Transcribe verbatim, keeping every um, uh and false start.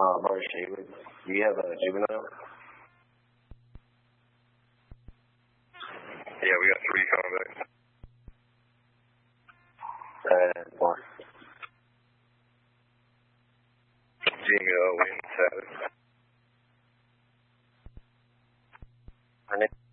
Uh, Marcy, do you have a juvenile? Yeah, we got three convicts. And one. Jingo, Wayne Savage. Our name